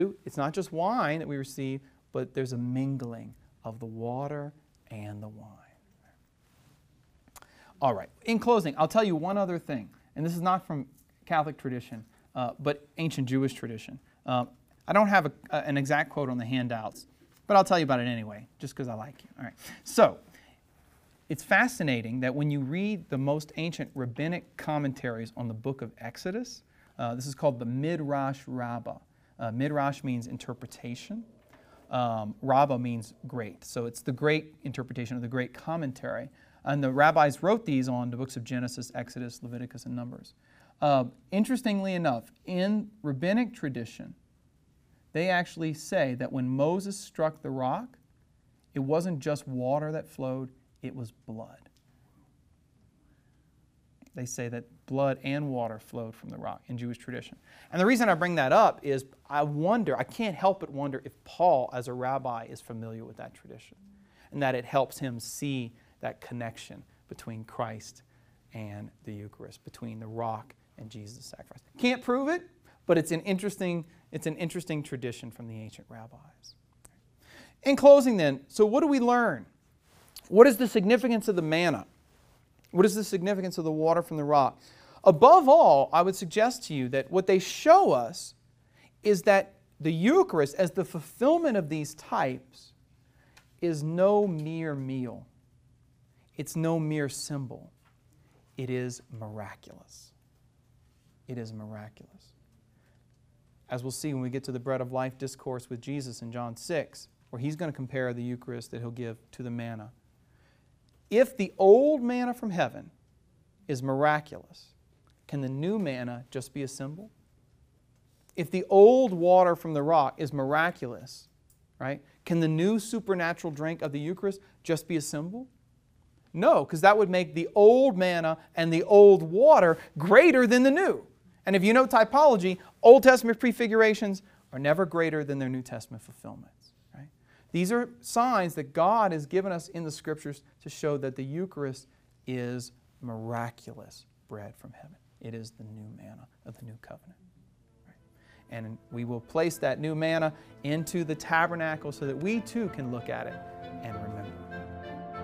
It's not just wine that we receive, but there's a mingling of the water and the wine. All right, in closing, I'll tell you one other thing, and this is not from Catholic tradition, but ancient Jewish tradition. I don't have an exact quote on the handouts, but I'll tell you about it anyway, just because I like you. All right. So, it's fascinating that when you read the most ancient rabbinic commentaries on the book of Exodus, this is called the Midrash Rabbah. Midrash means interpretation. Rabbah means great. So it's the great interpretation of the great commentary. And the rabbis wrote these on the books of Genesis, Exodus, Leviticus, and Numbers. Interestingly enough, in rabbinic tradition, they actually say that when Moses struck the rock, it wasn't just water that flowed, it was blood. They say that blood and water flowed from the rock in Jewish tradition. And the reason I bring that up is I can't help but wonder if Paul, as a rabbi, is familiar with that tradition and that it helps him see that connection between Christ and the Eucharist, between the rock and Jesus' sacrifice. Can't prove it, but it's an interesting tradition from the ancient rabbis. In closing then, so what do we learn? What is the significance of the manna? What is the significance of the water from the rock? Above all, I would suggest to you that what they show us is that the Eucharist, as the fulfillment of these types, is no mere meal. It's no mere symbol. It is miraculous. It is miraculous. As we'll see when we get to the Bread of Life discourse with Jesus in John 6, where He's going to compare the Eucharist that He'll give to the manna. If the old manna from heaven is miraculous, can the new manna just be a symbol? If the old water from the rock is miraculous, right, can the new supernatural drink of the Eucharist just be a symbol? No, because that would make the old manna and the old water greater than the new. And if you know typology, Old Testament prefigurations are never greater than their New Testament fulfillments. Right? These are signs that God has given us in the Scriptures to show that the Eucharist is miraculous bread from heaven. It is the new manna of the new covenant. Right? And we will place that new manna into the tabernacle so that we too can look at it and remember.